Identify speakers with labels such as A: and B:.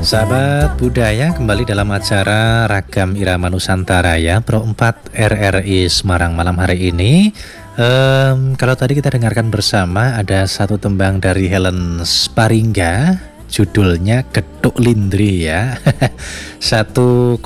A: Sahabat budaya, kembali dalam acara Ragam Irama Nusantara ya, Pro 4 RRI Semarang malam hari ini. Kalau tadi kita dengarkan bersama ada satu tembang dari Helen Sparingga, judulnya Gethuk Lindri ya. Satu